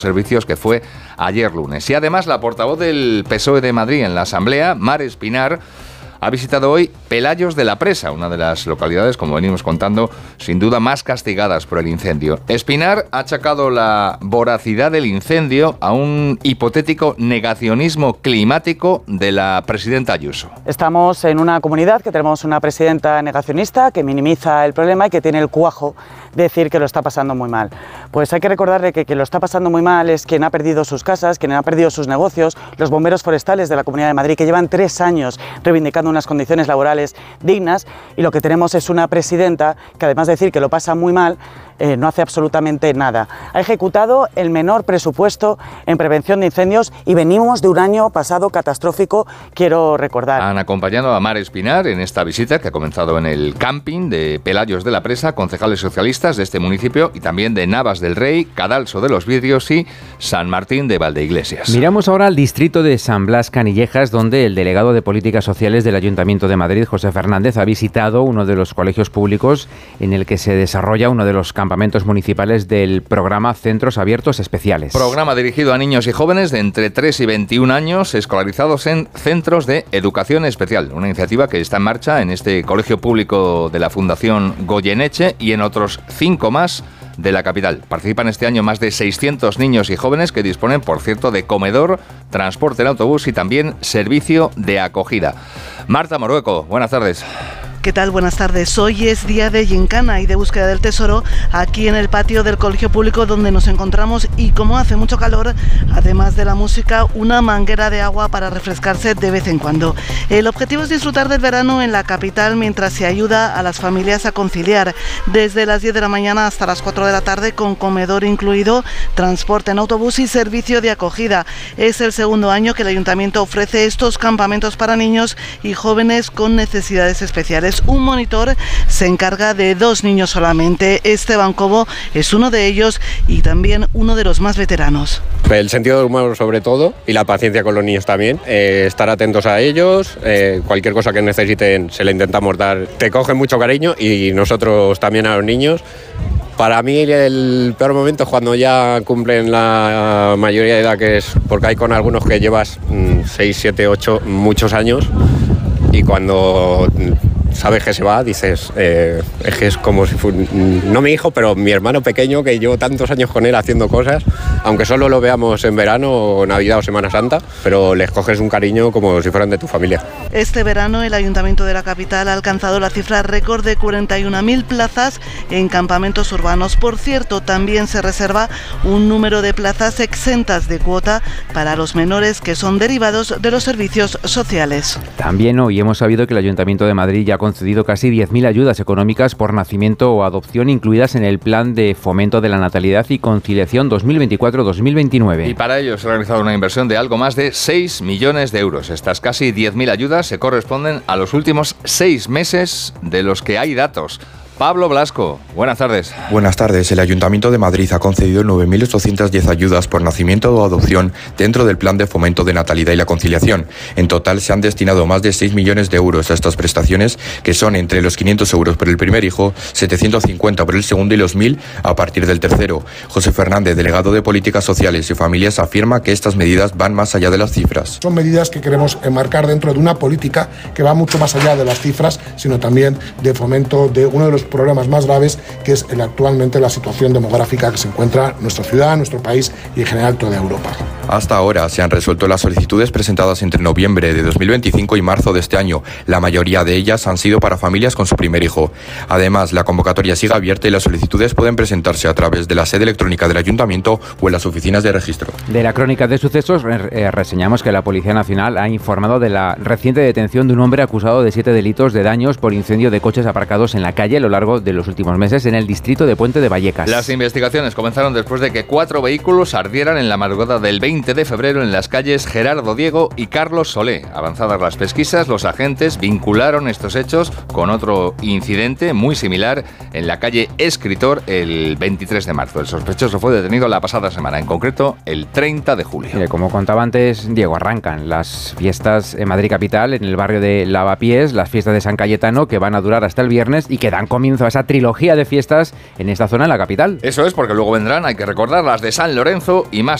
servicios, que fue ayer lunes. Y además la portavoz del PSOE de Madrid en la Asamblea, Mar Espinar, ha visitado hoy Pelayos de la Presa, una de las localidades, como venimos contando, sin duda más castigadas por el incendio. Espinar ha achacado la voracidad del incendio a un hipotético negacionismo climático de la presidenta Ayuso. Estamos en una comunidad que tenemos una presidenta negacionista que minimiza el problema y que tiene el cuajo de decir que lo está pasando muy mal. Pues hay que recordarle que quien lo está pasando muy mal es quien ha perdido sus casas, quien ha perdido sus negocios, los bomberos forestales de la Comunidad de Madrid, que llevan 3 años reivindicando unas condiciones laborales dignas, y lo que tenemos es una presidenta que, además de decir que lo pasa muy mal, no hace absolutamente nada. Ha ejecutado el menor presupuesto en prevención de incendios y venimos de un año pasado catastrófico, quiero recordar. Han acompañado a Mar Espinar en esta visita que ha comenzado en el camping de Pelayos de la Presa, concejales socialistas de este municipio y también de Navas del Rey, Cadalso de los Vidrios y San Martín de Valdeiglesias. Miramos ahora al distrito de San Blas Canillejas, donde el delegado de Políticas Sociales del Ayuntamiento de Madrid, José Fernández, ha visitado uno de los colegios públicos en el que se desarrolla uno de los campamentos municipales del programa Centros Abiertos Especiales. Programa dirigido a niños y jóvenes de entre 3 y 21 años escolarizados en centros de educación especial. Una iniciativa que está en marcha en este colegio público de la Fundación Goyeneche y en otros 5 más de la capital. Participan este año más de 600 niños y jóvenes que disponen, por cierto, de comedor, transporte en autobús y también servicio de acogida. Marta Morueco, buenas tardes. ¿Qué tal? Buenas tardes. Hoy es día de gincana y de búsqueda del tesoro aquí en el patio del colegio público donde nos encontramos, y como hace mucho calor, además de la música, una manguera de agua para refrescarse de vez en cuando. El objetivo es disfrutar del verano en la capital mientras se ayuda a las familias a conciliar desde las 10 de la mañana hasta las 4 de la tarde, con comedor incluido, transporte en autobús y servicio de acogida. Es el segundo año que el ayuntamiento ofrece estos campamentos para niños y jóvenes con necesidades especiales. Un monitor se encarga de 2 niños solamente. Esteban Cobo es uno de ellos y también uno de los más veteranos. El sentido del humor sobre todo, y la paciencia con los niños también, estar atentos a ellos, cualquier cosa que necesiten se le intentamos dar. Te cogen mucho cariño y nosotros también a los niños. Para mí el peor momento es cuando ya cumplen la mayoría de edad, que es porque hay con algunos que llevas 6, 7, 8, muchos años, y cuando sabes que se va, dices, es que es como si fuera, no mi hijo, pero mi hermano pequeño, que llevo tantos años con él haciendo cosas, aunque solo lo veamos en verano, o Navidad o Semana Santa, pero les coges un cariño como si fueran de tu familia. Este verano el Ayuntamiento de la capital ha alcanzado la cifra récord de 41.000 plazas en campamentos urbanos. Por cierto, también se reserva un número de plazas exentas de cuota para los menores que son derivados de los servicios sociales. También hoy hemos sabido que el Ayuntamiento de Madrid ya ha concedido casi 10.000 ayudas económicas por nacimiento o adopción, incluidas en el Plan de Fomento de la Natalidad y Conciliación 2024-2029. Y para ello se ha realizado una inversión de algo más de 6 millones de euros. Estas casi 10.000 ayudas se corresponden a los últimos 6 meses de los que hay datos. Pablo Blasco, buenas tardes. Buenas tardes. El Ayuntamiento de Madrid ha concedido 9.810 ayudas por nacimiento o adopción dentro del Plan de Fomento de Natalidad y la Conciliación. En total se han destinado más de 6 millones de euros a estas prestaciones, que son entre los 500 euros por el primer hijo, 750 por el segundo y los 1.000 a partir del tercero. José Fernández, delegado de Políticas Sociales y Familias, afirma que estas medidas van más allá de las cifras. Son medidas que queremos enmarcar dentro de una política que va mucho más allá de las cifras, sino también de fomento de uno de los problemas más graves, que es actualmente la situación demográfica que se encuentra nuestra ciudad, nuestro país y en general toda Europa. Hasta ahora se han resuelto las solicitudes presentadas entre noviembre de 2025 y marzo de este año. La mayoría de ellas han sido para familias con su primer hijo. Además, la convocatoria sigue abierta y las solicitudes pueden presentarse a través de la sede electrónica del Ayuntamiento o en las oficinas de registro. De la crónica de sucesos reseñamos que la Policía Nacional ha informado de la reciente detención de un hombre acusado de 7 delitos de daños por incendio de coches aparcados en la calle a lo largo de los últimos meses en el distrito de Puente de Vallecas. Las investigaciones comenzaron después de que 4 vehículos ardieran en la madrugada del 20 20 de febrero en las calles Gerardo Diego y Carlos Solé. Avanzadas las pesquisas, los agentes vincularon estos hechos con otro incidente muy similar en la calle Escritor el 23 de marzo. El sospechoso fue detenido la pasada semana, en concreto el 30 de julio. Mire, como contaba antes Diego, arrancan las fiestas en Madrid capital, en el barrio de Lavapiés, las fiestas de San Cayetano, que van a durar hasta el viernes y que dan comienzo a esa trilogía de fiestas en esta zona, en la capital. Eso es, porque luego vendrán, hay que recordar, las de San Lorenzo y más